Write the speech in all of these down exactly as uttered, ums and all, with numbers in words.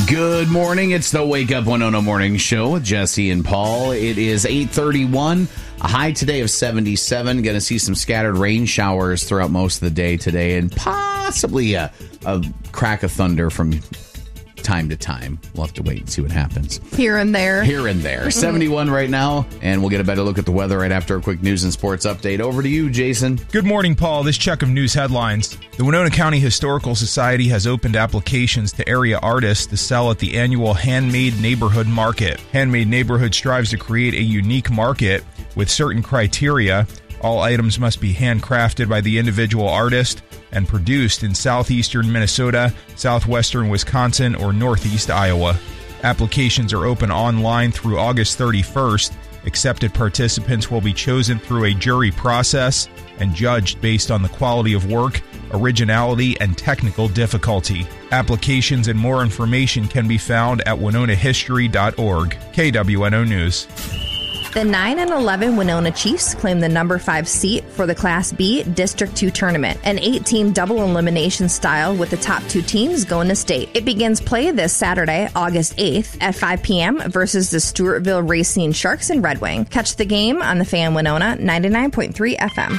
Good morning. It's the Wake Up Winona Morning Show with Jesse and Paul. It is eight thirty-one. A high today of seventy-seven. Going to see some scattered rain showers throughout most of the day today, and possibly a, a crack of thunder from time to time. We'll have to wait and see what happens. Here and there. Here and there. seventy-one right now, and we'll get a better look at the weather right after a quick news and sports update. Over to you, Jason. Good morning, Paul. This check of news headlines. The Winona County Historical Society has opened applications to area artists to sell at the annual Handmade Neighborhood Market. Handmade Neighborhood strives to create a unique market with certain criteria. All items must be handcrafted by the individual artist and produced in southeastern Minnesota, southwestern Wisconsin, or northeast Iowa. Applications are open online through August thirty-first. Accepted participants will be chosen through a jury process and judged based on the quality of work, originality, and technical difficulty. Applications and more information can be found at winona history dot org. K W N O News. The nine and eleven Winona Chiefs claim the number five seat for the Class B District two tournament, an eight-team double elimination style with the top two teams going to state. It begins play this Saturday, August eighth at five p.m. versus the Stewartville Racine Sharks and Red Wing. Catch the game on the Fan Winona ninety-nine point three F M.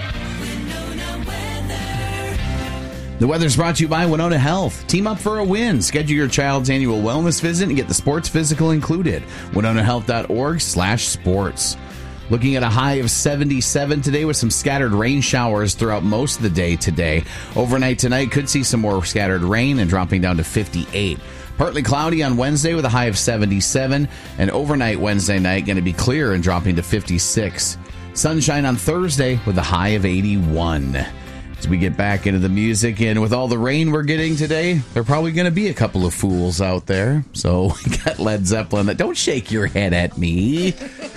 The weather's brought to you by Winona Health. Team up for a win. Schedule your child's annual wellness visit and get the sports physical included. winona health dot org slash sports. Looking at a high of seventy-seven today with some scattered rain showers throughout most of the day today. Overnight tonight could see some more scattered rain and dropping down to fifty-eight. Partly cloudy on Wednesday with a high of seventy-seven. And overnight Wednesday night going to be clear and dropping to fifty-six. Sunshine on Thursday with a high of eighty-one. As we get back into the music, and with all the rain we're getting today, there are probably going to be a couple of fools out there. So we got Led Zeppelin. That don't shake your head at me.